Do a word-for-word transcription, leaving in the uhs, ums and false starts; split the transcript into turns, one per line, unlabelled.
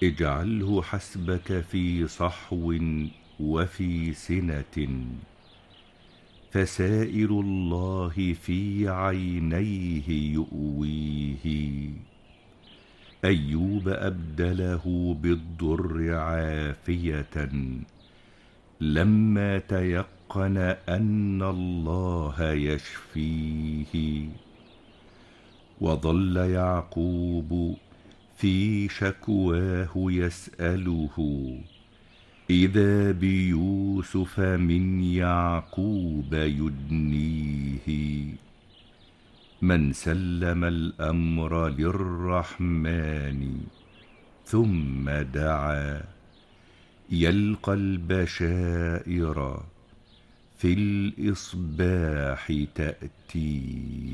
اجعله حسبك في صحو وفي سنة، فسائر الله في عينيه يؤويه. أيوب أبدله بالضر عافية لما تيقن أن الله يشفيه. وظل يعقوب في شكواه يسأله إذا بيوسف من يعقوب يدنيه. من سلم الأمر للرحمن ثم دعا يلقى البشائر في الإصباح تأتي.